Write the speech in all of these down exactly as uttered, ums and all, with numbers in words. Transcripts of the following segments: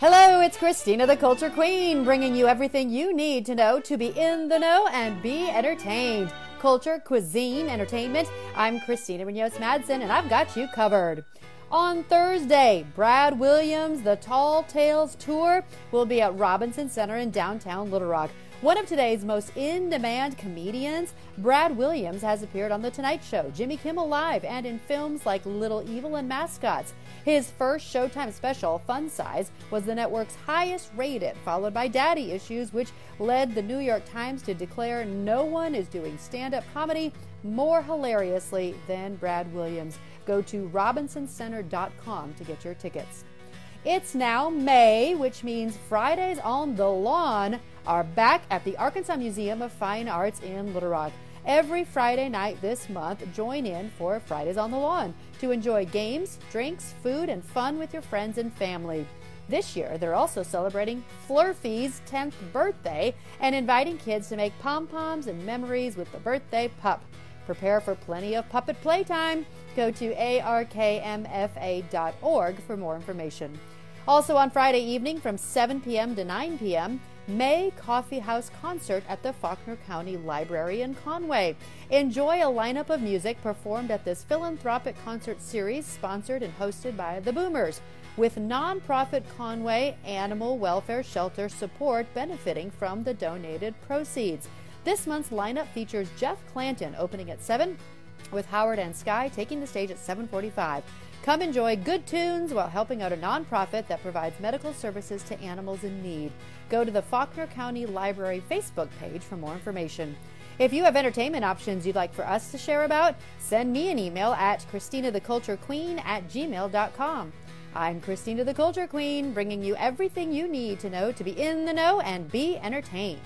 Hello, it's Christina the Culture Queen, bringing you everything you need to know to be in the know and be entertained. Culture, cuisine, entertainment. I'm Christina Munoz-Madsen, and I've got you covered. On Thursday, Brad Williams, the Tall Tales Tour, will be at Robinson Center in downtown Little Rock. One of today's most in-demand comedians, Brad Williams, has appeared on The Tonight Show, Jimmy Kimmel Live, and in films like Little Evil and Mascots. His first Showtime special, Fun Size, was the network's highest rated, followed by Daddy Issues, which led the New York Times to declare no one is doing stand-up comedy more hilariously than Brad Williams. Go to robinson center dot com to get your tickets. It's now May, which means Fridays on the Lawn are back at the Arkansas Museum of Fine Arts in Little Rock. Every Friday night this month, join in for Fridays on the Lawn to enjoy games, drinks, food, and fun with your friends and family. This year, they're also celebrating Flurfy's tenth birthday and inviting kids to make pom-poms and memories with the birthday pup. Prepare for plenty of puppet playtime. Go to A R K M F A dot org for more information. Also on Friday evening from seven p.m. to nine p.m., May Coffee House Concert at the Faulkner County Library in Conway. Enjoy a lineup of music performed at this philanthropic concert series sponsored and hosted by the Boomers, with nonprofit Conway Animal Welfare Shelter support benefiting from the donated proceeds. This month's lineup features Jeff Clanton opening at seven, with Howard and Sky taking the stage at seven forty-five. Come enjoy good tunes while helping out a nonprofit that provides medical services to animals in need. Go to the Faulkner County Library Facebook page for more information. If you have entertainment options you'd like for us to share about, send me an email at christina the culture queen at gmail dot com. I'm Christina the Culture Queen, bringing you everything you need to know to be in the know and be entertained.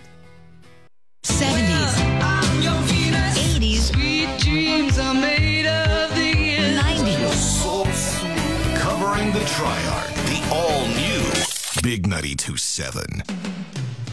seventies, eighties, Sweet dreams are made of these. nineties. So sweet. Covering the Triarch, the all-new Big ninety-two point seven.